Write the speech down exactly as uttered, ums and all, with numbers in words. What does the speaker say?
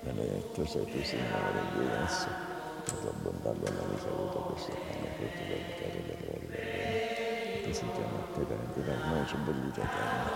Benedetto sei tu, Signore Dio, la tua bontà abbiamo ricevuto questo pane, frutto del vita delle cuore dell'uomo. Ti si chiama a te per entrare noi, ci bellite eterna.